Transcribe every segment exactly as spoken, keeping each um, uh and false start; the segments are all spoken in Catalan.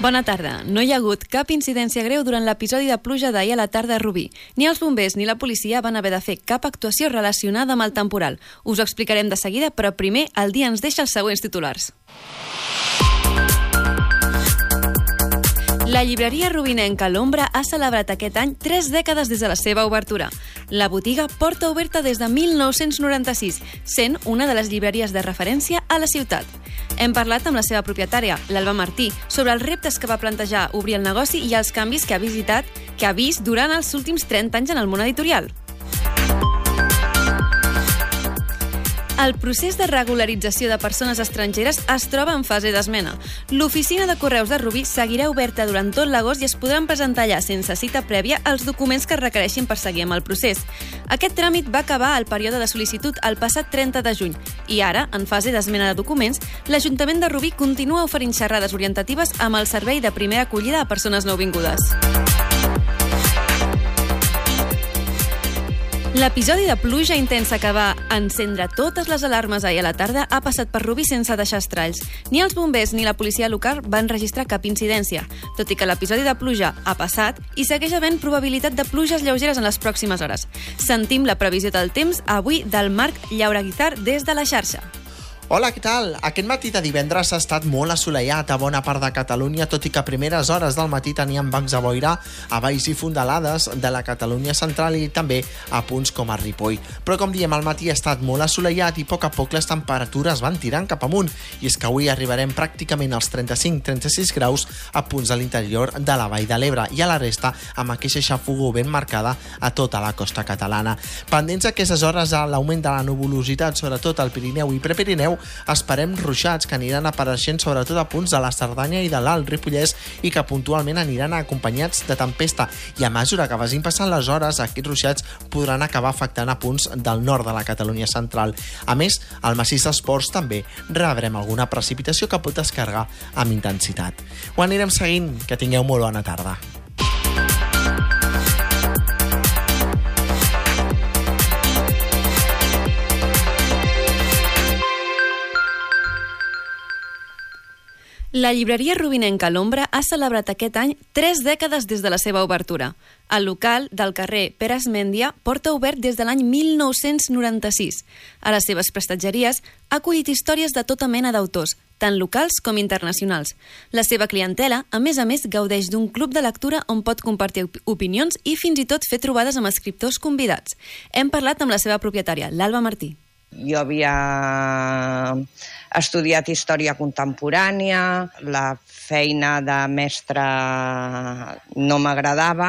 Bona tarda. No hi ha hagut cap incidència greu durant l'episodi de pluja d'ahir a la tarda a Rubí. Ni els bombers ni la policia van haver de fer cap actuació relacionada amb el temporal. Us ho explicarem de seguida, però primer el dia ens deixa els següents titulars. La llibreria rubinenca L'Ombra ha celebrat aquest any tres dècades des de la seva obertura. La botiga porta oberta des de mil nou-cents noranta-sis, sent una de les llibreries de referència a la ciutat. Hem parlat amb la seva propietària, l'Alba Martí, sobre els reptes que va plantejar obrir el negoci i els canvis que ha visitat, que ha vist durant els últims trenta anys en el món editorial. El procés de regularització de persones estrangeres es troba en fase d'esmena. L'oficina de correus de Rubí seguirà oberta durant tot l'agost i es podran presentar allà sense cita prèvia els documents que es requereixin per seguir amb el procés. Aquest tràmit va acabar el període de sol·licitud el passat trenta de juny i ara, en fase d'esmena de documents, l'Ajuntament de Rubí continua oferint xerrades orientatives amb el servei de primera acollida a persones nouvingudes. L'episodi de pluja intensa que va encendre totes les alarmes ahir a la tarda ha passat per Rubí sense deixar estralls. Ni els bombers ni la policia local van registrar cap incidència, tot i que l'episodi de pluja ha passat i segueix havent probabilitat de pluges lleugeres en les pròximes hores. Sentim la previsió del temps avui del Marc Llauraguizar des de la xarxa. Hola, què tal? Aquest matí de divendres ha estat molt assolellat a bona part de Catalunya, tot i que a primeres hores del matí teníem bancs de boira a valls i fondalades de la Catalunya central i també a punts com a Ripoll. Però com diem, al matí ha estat molt assolellat i a poc a poc les temperatures van tirant cap amunt, i és que avui arribarem pràcticament als trenta-cinc trenta-sis graus a punts de l'interior de la Vall de l'Ebre i a la resta amb aquesta xafogor ben marcada a tota la costa catalana. Pendents aquestes hores a l'augment de la nuvolositat, sobretot al Pirineu i Prepirineu, esperem ruixats que aniran apareixent sobretot a punts de la Cerdanya i de l'Alt Ripollès i que puntualment aniran acompanyats de tempesta, i a mesura que vagin passant les hores aquests ruixats podran acabar afectant a punts del nord de la Catalunya central. A més, al massís dels Ports també rebrem alguna precipitació que pot descarregar amb intensitat. Ho anirem seguint, que tingueu molt bona tarda. La llibreria rubinenca L'Ombra ha celebrat aquest any tres dècades des de la seva obertura. El local del carrer Pere Esmèndia porta obert des de l'any mil nou-cents noranta-sis. A les seves prestatgeries ha acollit històries de tota mena d'autors, tant locals com internacionals. La seva clientela, a més a més, gaudeix d'un club de lectura on pot compartir opinions i fins i tot fer trobades amb escriptors convidats. Hem parlat amb la seva propietària, l'Alba Martí. Jo havia estudiat història contemporània, la feina de mestre no m'agradava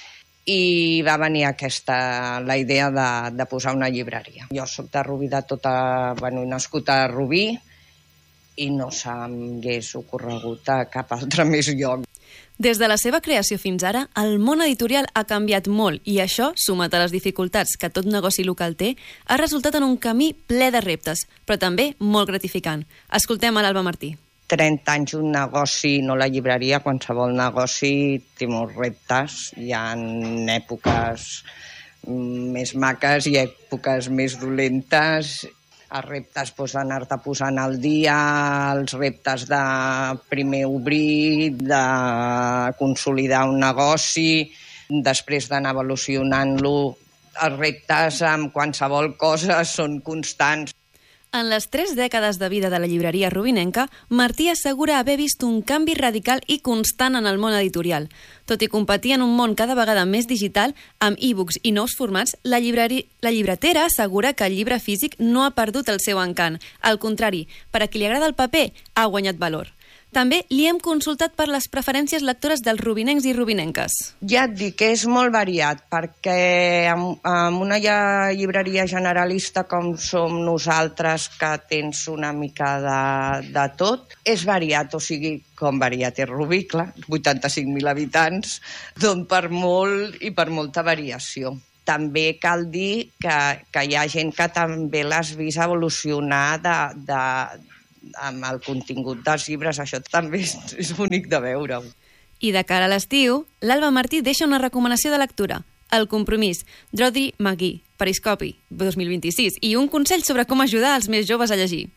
i va venir aquesta, la idea de, de posar una llibreria. Jo soc de Rubí de tota... Bueno, he nascut a Rubí i no s'hagués ocorregut a cap altre més lloc. Des de la seva creació fins ara, el món editorial ha canviat molt i això, sumat a les dificultats que tot negoci local té, ha resultat en un camí ple de reptes, però també molt gratificant. Escoltem a l'Alba Martí. trenta anys un negoci, no la llibreria, qualsevol negoci té molts reptes. Hi ha èpoques més maques i èpoques més dolentes. Els reptes doncs, d'anar-te posant al dia, els reptes de primer obrir, de consolidar un negoci, després d'anar evolucionant-lo. Els reptes amb qualsevol cosa són constants. En les tres dècades de vida de la llibreria rubinenca, Martí assegura haver vist un canvi radical i constant en el món editorial. Tot i competir en un món cada vegada més digital, amb e-books i nous formats, la, llibreri... la llibretera assegura que el llibre físic no ha perdut el seu encant. Al contrari, per a qui li agrada el paper, ha guanyat valor. També li hem consultat per les preferències lectores dels rubinencs i rubinenques. Ja et dic que és molt variat, perquè amb una llibreria generalista com som nosaltres, que tens una mica de, de tot, és variat, o sigui, com variat és Rubí, clar, vuitanta-cinc mil habitants, don per molt i per molta variació. També cal dir que, que hi ha gent que també l'has vist evolucionar de... de amb el contingut dels llibres, això també és, és bonic de veure-ho. I de cara a l'estiu, l'Alba Martí deixa una recomanació de lectura, El compromís, Droddy McGee, Periscopi, dos mil vint-i-sis, i un consell sobre com ajudar els més joves a llegir.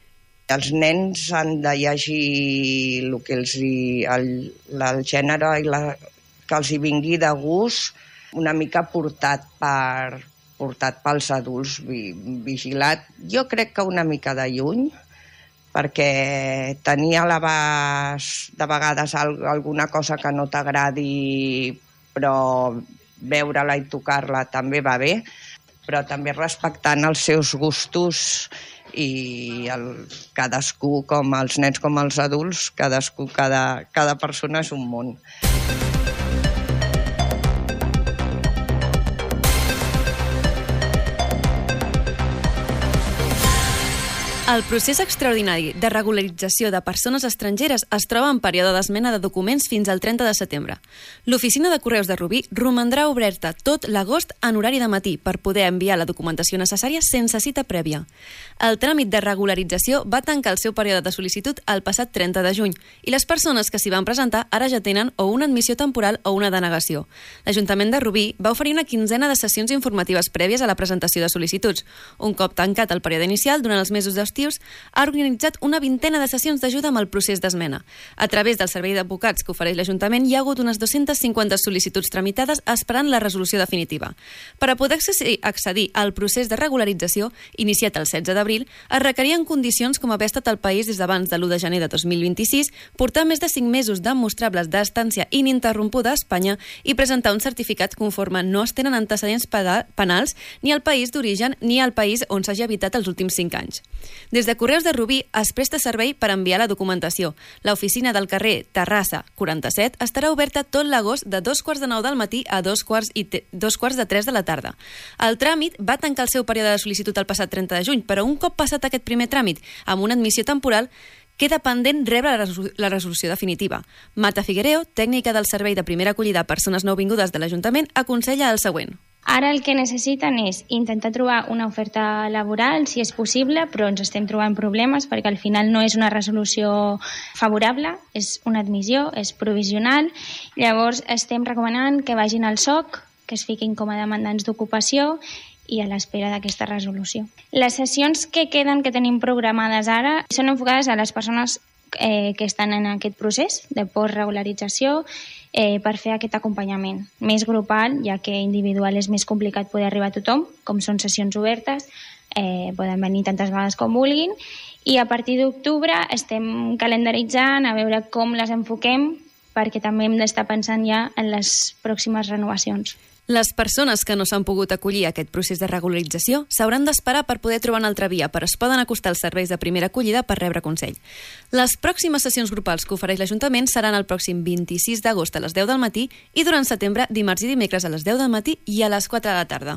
Els nens han de llegir el que els hi, el, el gènere i la, que els hi vingui de gust, una mica portat per portat pels adults, vigilat. Jo crec que una mica de lluny, perquè tenir a l'abast de vegades alguna cosa que no t'agradi, però veure-la i tocar-la també va bé, però també respectant els seus gustos i el, cadascú, com els nens com els adults, cadascú, cada, cada persona és un món. El procés extraordinari de regularització de persones estrangeres es troba en període d'esmena de documents fins al trenta de setembre. L'oficina de Correus de Rubí romandrà oberta tot l'agost en horari de matí per poder enviar la documentació necessària sense cita prèvia. El tràmit de regularització va tancar el seu període de sol·licitud el passat trenta de juny i les persones que s'hi van presentar ara ja tenen o una admissió temporal o una denegació. L'Ajuntament de Rubí va oferir una quinzena de sessions informatives prèvies a la presentació de sol·licituds. Un cop tancat el període inicial, durant els mesos d'estiu, ha organitzat una vintena de sessions d'ajuda amb el procés d'esmena. A través del servei d'advocats que ofereix l'Ajuntament hi ha hagut unes dues-centes cinquanta sol·licituds tramitades esperant la resolució definitiva. Per a poder accedir al procés de regularització, iniciat el setze d'abril, es requerien condicions com haver estat al país des d'abans de l'u de gener de dos mil vint-i-sis, portar més de cinc mesos demostrables d'estància ininterrompuda a Espanya i presentar un certificat conforme no es tenen antecedents penals ni al país d'origen ni al país on s'hagi habitat els últims cinc anys. Des de Correus de Rubí es presta servei per enviar la documentació. L'oficina del carrer Terrassa quaranta-set estarà oberta tot l'agost de dos quarts de nou del matí a dos quarts, i dos quarts de tres de la tarda. El tràmit va tancar el seu període de sol·licitud el passat trenta de juny, però un cop passat aquest primer tràmit amb una admissió temporal, queda pendent rebre la resolució definitiva. Mata Figuereo, tècnica del Servei de Primera Acollida a Persones Nouvingudes de l'Ajuntament, aconsella el següent. Ara el que necessiten és intentar trobar una oferta laboral, si és possible, però ens estem trobant problemes perquè al final no és una resolució favorable, és una admissió, és provisional. Llavors estem recomanant que vagin al S O C, que es fiquin com a demandants d'ocupació i a l'espera d'aquesta resolució. Les sessions que queden, que tenim programades ara, són enfocades a les persones eh, que estan en aquest procés de postregularització, Eh, per fer aquest acompanyament més grupal, ja que individual és més complicat poder arribar a tothom, com són sessions obertes, eh, poden venir tantes vegades com vulguin, i a partir d'octubre estem calendaritzant a veure com les enfoquem, perquè també hem d'estar pensant ja en les pròximes renovacions. Les persones que no s'han pogut acollir a aquest procés de regularització s'hauran d'esperar per poder trobar una altra via, però es poden acostar als serveis de primera acollida per rebre consell. Les pròximes sessions grupals que ofereix l'Ajuntament seran el pròxim vint-i-sis d'agost a les deu del matí i durant setembre, dimarts i dimecres a les deu del matí i a les quatre de la tarda.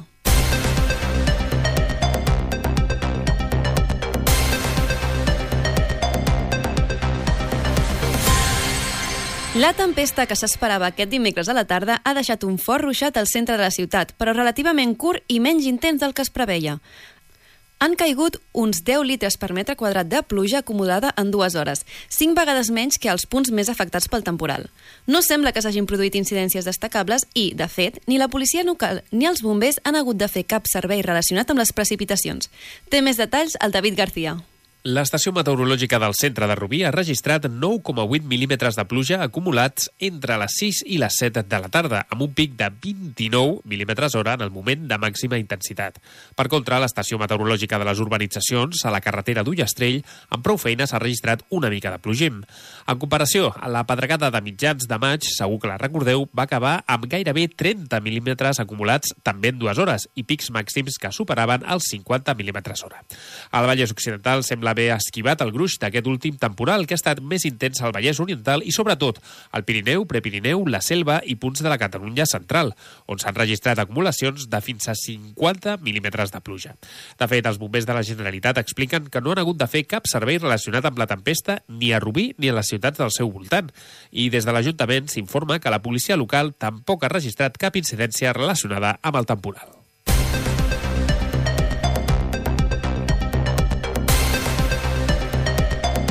La tempesta que s'esperava aquest dimecres a la tarda ha deixat un fort ruixat al centre de la ciutat, però relativament curt i menys intens del que es preveia. Han caigut uns deu litres per metre quadrat de pluja acumulada en dues hores, cinc vegades menys que els punts més afectats pel temporal. No sembla que s'hagin produït incidències destacables i, de fet, ni la policia local ni els bombers han hagut de fer cap servei relacionat amb les precipitacions. Té més detalls el David García. L'estació meteorològica del centre de Rubí ha registrat nou coma vuit mil·límetres de pluja acumulats entre les sis i les set de la tarda, amb un pic de vint-i-nou mil·límetres hora en el moment de màxima intensitat. Per contra, l'estació meteorològica de les urbanitzacions, a la carretera d'Ullastrell, amb prou feines ha registrat una mica de plogim. En comparació, la pedregada de mitjans de maig, segur que la recordeu, va acabar amb gairebé trenta mil·límetres acumulats també en dues hores i pics màxims que superaven els cinquanta mil·límetres hora. Al Vallès Occidental sembla haver esquivat el gruix d'aquest últim temporal, que ha estat més intens al Vallès Oriental i, sobretot, al Pirineu, Prepirineu, la Selva i punts de la Catalunya central, on s'han registrat acumulacions de fins a cinquanta mil·límetres de pluja. De fet, els bombers de la Generalitat expliquen que no han hagut de fer cap servei relacionat amb la tempesta ni a Rubí ni a les ciutats del seu voltant. I des de l'Ajuntament s'informa que la policia local tampoc ha registrat cap incidència relacionada amb el temporal.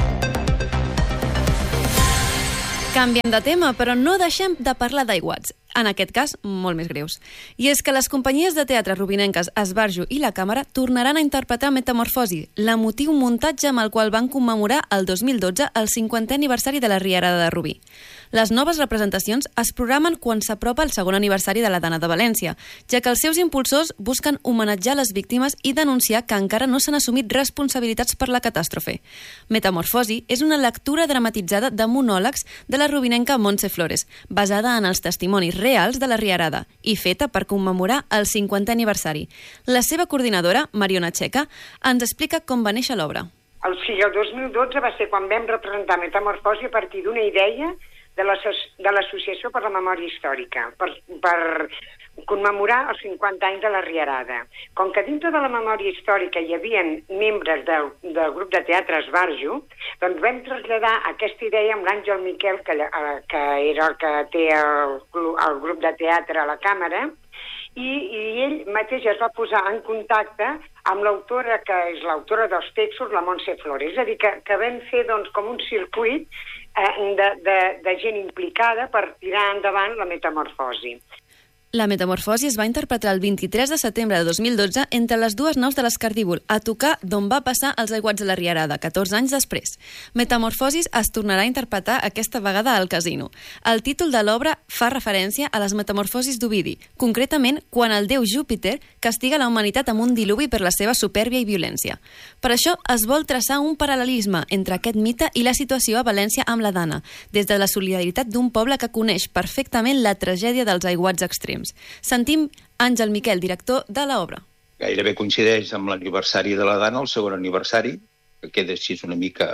Canviem de tema, però no deixem de parlar d'aiguats. en aquest cas, molt més greus. I és que les companyies de teatre rubinenques Esbarjo i La Càmera tornaran a interpretar Metamorfosi, l'emotiu muntatge amb el qual van commemorar el dos mil dotze el cinquantè aniversari de la Rierada de Rubí. Les noves representacions es programen quan s'apropa el segon aniversari de la Dana de València, ja que els seus impulsors busquen homenatjar les víctimes i denunciar que encara no s'han assumit responsabilitats per la catàstrofe. Metamorfosi és una lectura dramatitzada de monòlegs de la rubinenca Montse Flores, basada en els testimonis reals de la Rierada i feta per commemorar el cinquantè aniversari. La seva coordinadora, Mariona Checa, ens explica com va néixer l'obra. O sigui, el dos mil dotze va ser quan vam representar Metamorfosi a partir d'una idea de l'Associació per la Memòria Històrica, per, per commemorar els cinquanta anys de la Rierada. Com que dintre de la memòria històrica hi havia membres del, del grup de teatre Esbarjo, doncs vam traslladar aquesta idea amb l'Àngel Miquel, que, que era el que té el, el grup de teatre a La Càmera, i, i ell mateix es va posar en contacte amb l'autora, que és l'autora dels textos, la Montse Flores. És a dir, que, que vam fer doncs, com un circuit eh, de, de, de gent implicada per tirar endavant la Metamorfosi. La Metamorfosi es va interpretar el vint-i-tres de setembre de dos mil dotze entre les dues naus de l'Escardívol, a tocar d'on va passar els aiguats de la Rierada, catorze anys després. Metamorfosis es tornarà a interpretar aquesta vegada al Casino. El títol de l'obra fa referència a les metamorfosis d'Ovidi, concretament quan el déu Júpiter castiga la humanitat amb un diluvi per la seva supèrbia i violència. Per això es vol traçar un paral·lelisme entre aquest mite i la situació a València amb la Dana, des de la solidaritat d'un poble que coneix perfectament la tragèdia dels aiguats extrems. Sentim Àngel Miquel, director de l'obra. Gairebé coincideix amb l'aniversari de la Dana, el segon aniversari, que queda així una mica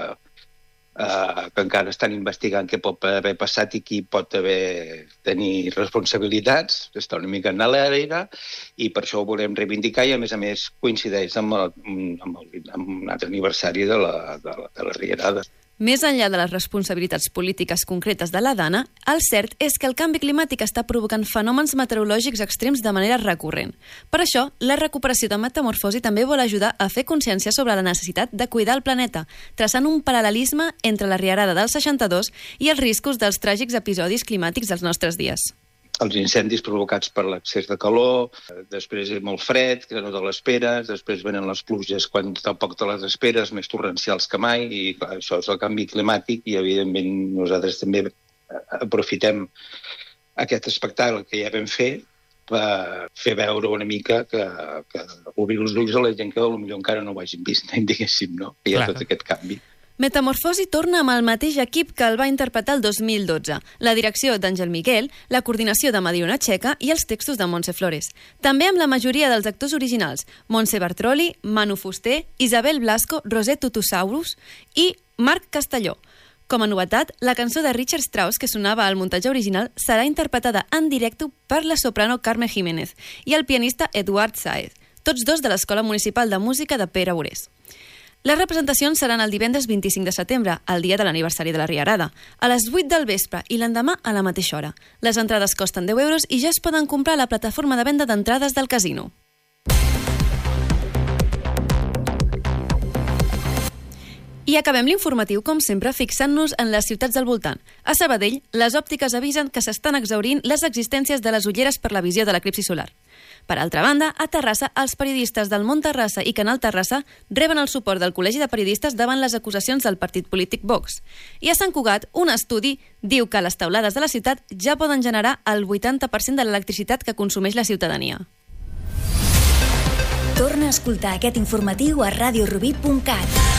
eh, que encara estan investigant què pot haver passat i qui pot haver tenir responsabilitats, està una mica en l'aire, i per això ho volem reivindicar i a més a més coincideix amb, el, amb, el, amb un altre aniversari de la, de la, de la Rierada. Més enllà de les responsabilitats polítiques concretes de la Dana, el cert és que el canvi climàtic està provocant fenòmens meteorològics extrems de manera recurrent. Per això, la recuperació de Metamorfosi també vol ajudar a fer consciència sobre la necessitat de cuidar el planeta, traçant un paral·lelisme entre la Rierada del seixanta-dos i els riscos dels tràgics episodis climàtics dels nostres dies. Els incendis provocats per l'excés de calor, després és molt fred, que no te l'esperes, després venen les pluges quan tampoc te les esperes, més torrencials que mai, i clar, això és el canvi climàtic i evidentment nosaltres també aprofitem aquest espectacle que ja vam fer per fer veure una mica que, que obrir els ulls a la gent que potser encara no ho hagin vist, diguéssim, no? Que hi ha tot aquest canvi. Metamorfosi torna amb el mateix equip que el va interpretar el dos mil dotze, la direcció d'Àngel Miquel, la coordinació de Mariona Checa i els textos de Montse Flores. També amb la majoria dels actors originals, Montse Bartroli, Manu Fuster, Isabel Blasco, Roser Tutusaurus i Marc Castelló. Com a novetat, la cançó de Richard Strauss, que sonava al muntatge original, serà interpretada en directe per la soprano Carme Jiménez i el pianista Eduard Sáez, tots dos de l'Escola Municipal de Música de Pere Urés. Les representacions seran el divendres vint-i-cinc de setembre, el dia de l'aniversari de la Rierada, a les vuit del vespre i l'endemà a la mateixa hora. Les entrades costen deu euros i ja es poden comprar a la plataforma de venda d'entrades del Casino. I acabem l'informatiu, com sempre, fixant-nos en les ciutats del voltant. A Sabadell, les òptiques avisen que s'estan exhaurint les existències de les ulleres per la visió de l'eclipsi solar. Per altra banda, a Terrassa, els periodistes del Mont Terrassa i Canal Terrassa reben el suport del Col·legi de Periodistes davant les acusacions del partit polític Vox. I a Sant Cugat, un estudi diu que les teulades de la ciutat ja poden generar el vuitanta per cent de l'electricitat que consumeix la ciutadania. Torna a escoltar aquest informatiu a radiorubí punt cat.